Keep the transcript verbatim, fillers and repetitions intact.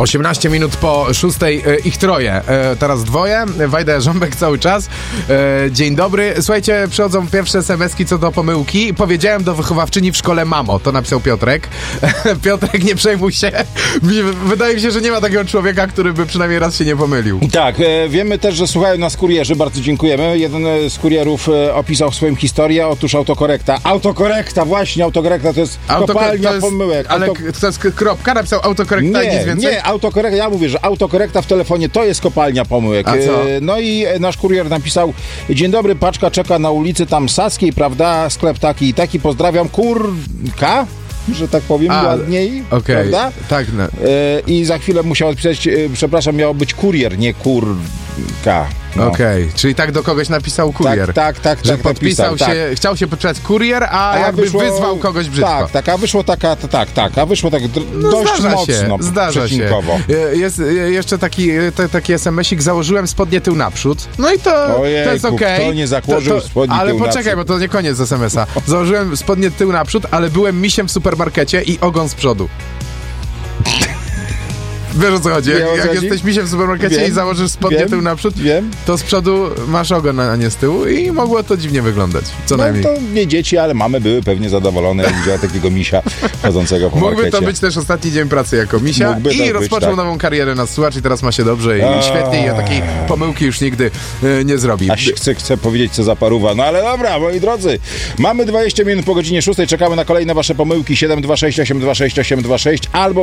osiemnaście minut po szóstej, e, ich troje, e, teraz dwoje, Wajda Jarząbek cały czas. E, dzień dobry. Słuchajcie, przychodzą pierwsze es em eski co do pomyłki. Powiedziałem do wychowawczyni w szkole mamo, to napisał Piotrek. Piotrek, nie przejmuj się. Wydaje mi się, że nie ma takiego człowieka, który by przynajmniej raz się nie pomylił. Tak, e, wiemy też, że słuchają nas kurierzy, bardzo dziękujemy. Jeden z kurierów e, opisał swoją historię, otóż autokorekta. Autokorekta, właśnie, autokorekta to jest Autokore- kopalnia to jest, pomyłek. Ale Auto... to jest kropka, napisał autokorekta i nic Nie, więcej? nie, autokorekta, ja mówię, że autokorekta w telefonie to jest kopalnia pomyłek. A co? E, No i nasz kurier napisał: dzień dobry, paczka czeka na ulicy tam Saskiej, prawda, sklep taki i taki, pozdrawiam, kurka, że tak powiem, A, ładniej, okej, prawda? tak. No. E, I za chwilę musiał odpisać, e, przepraszam, miało być kurier, nie kurka. No. Okej, okay. Czyli tak do kogoś napisał kurier. Tak, tak, tak. Że tak podpisał napisał, się, tak. chciał się podpisać kurier, a, a jakby wyszło, wyzwał kogoś brzydko. Tak, tak, a wyszło taka, tak, tak, a wyszło tak d- No dość zdarza mocno, się, zdarza się. Jest jeszcze taki, te, taki es em esik, założyłem spodnie tył naprzód. No i to, Ojejku, to jest okej. kto nie założył to, to, spodni Ale tył poczekaj, naprzód? bo to nie koniec es em esa. Założyłem spodnie tył naprzód, ale byłem misiem w supermarkecie i ogon z przodu. Wiesz, o co chodzi? Jak, Wiem, o co jak chodzi? jesteś misiem w supermarkecie Wiem, i założysz spodnie wiem, tył naprzód, wiem. to z przodu masz ogon, a nie z tyłu i mogło to dziwnie wyglądać. Co No najmniej. to nie dzieci, ale mamy były pewnie zadowolone, jak widziała takiego misia chodzącego po Mógłby markecie. to być też ostatni dzień pracy jako misia Mógłby i tak być, rozpoczął tak. nową karierę na słuchacz i teraz ma się dobrze i A. świetnie i o takiej pomyłki już nigdy e, nie zrobi. Aż chcę, chcę powiedzieć, co za paruwa. No ale dobra, moi drodzy, mamy dwadzieścia minut po godzinie szóstej, czekamy na kolejne wasze pomyłki. siedem dwa sześć osiem dwa sześć osiem dwa sześć albo